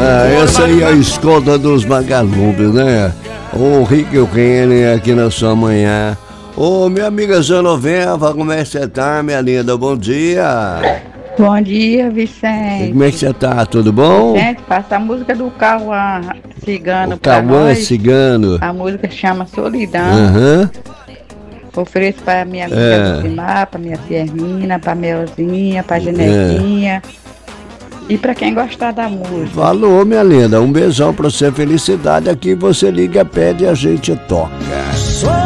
Essa aí é a escolta dos vagalumes, né? O Rick e o Kenny aqui na sua manhã. Ô, minha amiga Genoveva, como é que você tá, minha linda? Bom dia. Bom dia, Vicente. Como é que você tá? Tudo bom? Vicente, passa a música do Cauã Cigano o pra Cauã nós. Cigano. A música chama Solidão. Aham. Ofereço pra minha amiga Lucimar, pra minha tia Hermina, pra Melzinha, pra Genetinha. E pra quem gostar da música. Falou, minha linda. Um beijão pra você, felicidade. Aqui você liga, pede e a gente toca.